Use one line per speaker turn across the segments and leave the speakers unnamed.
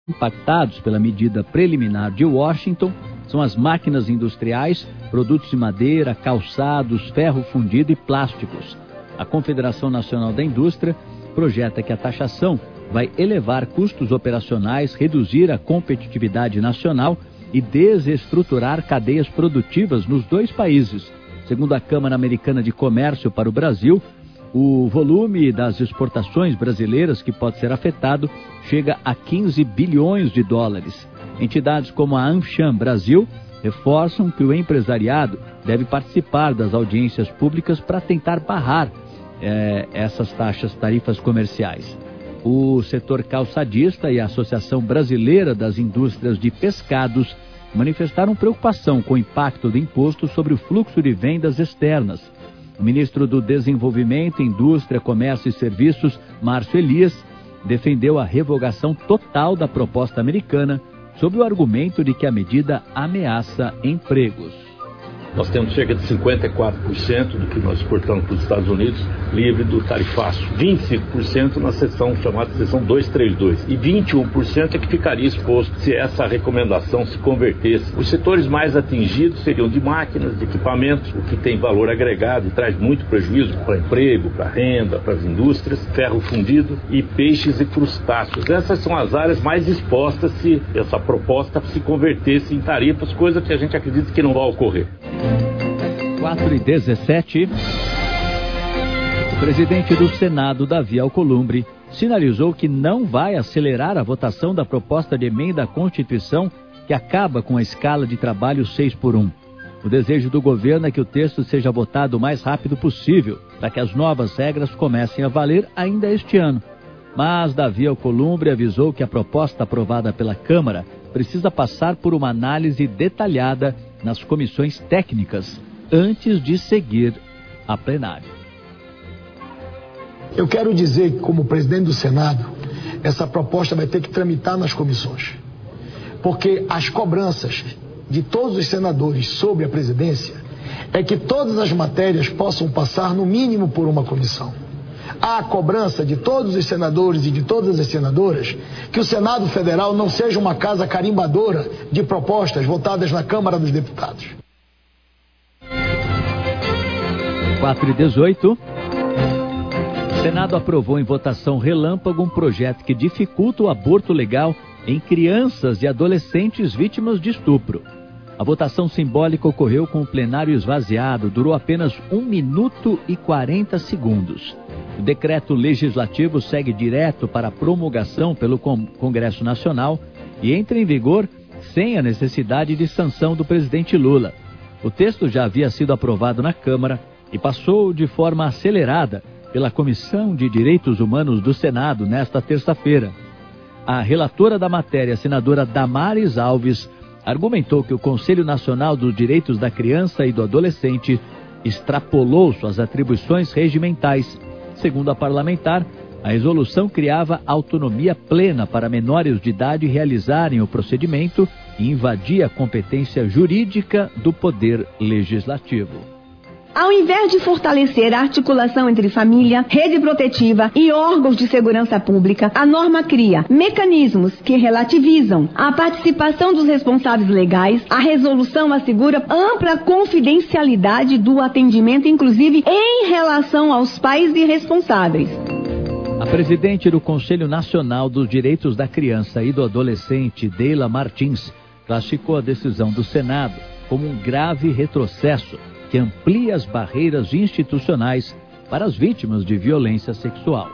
Impactados pela medida preliminar de Washington são as máquinas industriais, produtos de madeira, calçados, ferro fundido e plásticos. A Confederação Nacional da Indústria projeta que a taxação vai elevar custos operacionais, reduzir a competitividade nacional e desestruturar cadeias produtivas nos dois países. Segundo a Câmara Americana de Comércio para o Brasil, o volume das exportações brasileiras que pode ser afetado chega a 15 bilhões de dólares. Entidades como a AmCham Brasil reforçam que o empresariado deve participar das audiências públicas para tentar barrar essas tarifas comerciais. O setor calçadista e a Associação Brasileira das Indústrias de Pescados manifestaram preocupação com o impacto do imposto sobre o fluxo de vendas externas. O ministro do Desenvolvimento, Indústria, Comércio e Serviços, Márcio Elias, defendeu a revogação total da proposta americana sob o argumento de que a medida ameaça empregos.
Nós temos cerca de 54% do que nós exportamos para os Estados Unidos livre do tarifaço, 25% na seção chamada seção 232 e 21% é que ficaria exposto se essa recomendação se convertesse. Os setores mais atingidos seriam de máquinas, de equipamentos, o que tem valor agregado e traz muito prejuízo para emprego, para renda, para as indústrias, ferro fundido e peixes e crustáceos. Essas são as áreas mais expostas se essa proposta se convertesse em tarifas, coisa que a gente acredita que não vai ocorrer.
4h17, o presidente do Senado, Davi Alcolumbre, sinalizou que não vai acelerar a votação da proposta de emenda à Constituição que acaba com a escala de trabalho 6x1. O desejo do governo é que o texto seja votado o mais rápido possível, para que as novas regras comecem a valer ainda este ano. Mas Davi Alcolumbre avisou que a proposta aprovada pela Câmara precisa passar por uma análise detalhada nas comissões técnicas antes de seguir a plenário.
Eu quero dizer que, como presidente do Senado, essa proposta vai ter que tramitar nas comissões, porque as cobranças de todos os senadores sobre a presidência é que todas as matérias possam passar no mínimo por uma comissão. Há a cobrança de todos os senadores e de todas as senadoras que o Senado Federal não seja uma casa carimbadora de propostas votadas na Câmara dos Deputados.
4h18, o Senado aprovou em votação relâmpago um projeto que dificulta o aborto legal em crianças e adolescentes vítimas de estupro. A votação simbólica ocorreu com o plenário esvaziado, durou apenas 1 minuto e 40 segundos. O decreto legislativo segue direto para a promulgação pelo Congresso Nacional e entra em vigor sem a necessidade de sanção do presidente Lula. O texto já havia sido aprovado na Câmara e passou de forma acelerada pela Comissão de Direitos Humanos do Senado nesta terça-feira. A relatora da matéria, a senadora Damares Alves, argumentou que o Conselho Nacional dos Direitos da Criança e do Adolescente extrapolou suas atribuições regimentais. Segundo a parlamentar, a resolução criava autonomia plena para menores de idade realizarem o procedimento e invadia a competência jurídica do Poder Legislativo.
Ao invés de fortalecer a articulação entre família, rede protetiva e órgãos de segurança pública, a norma cria mecanismos que relativizam a participação dos responsáveis legais. A resolução assegura ampla confidencialidade do atendimento, inclusive em relação aos pais e responsáveis.
A presidente do Conselho Nacional dos Direitos da Criança e do Adolescente, Deila Martins, classificou a decisão do Senado como um grave retrocesso que amplia as barreiras institucionais para as vítimas de violência sexual.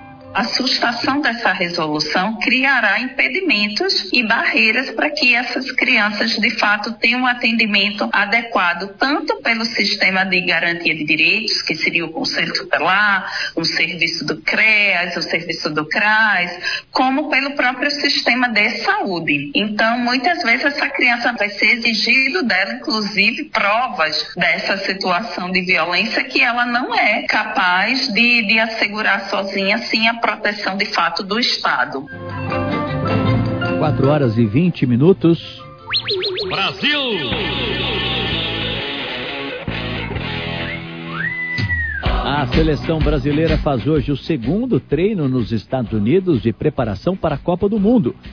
A sustação dessa resolução criará impedimentos e barreiras para que essas crianças, de fato, tenham um atendimento adequado, tanto pelo sistema de garantia de direitos, que seria o Conselho Tutelar, o serviço do CREAS, o serviço do CRAS, como pelo próprio sistema de saúde. Então, muitas vezes, essa criança vai ser exigido dela, inclusive, provas dessa situação de violência que ela não é capaz de assegurar sozinha, assim, a proteção de fato do Estado.
4h20.
Brasil!
A seleção brasileira faz hoje o segundo treino nos Estados Unidos de preparação para a Copa do Mundo.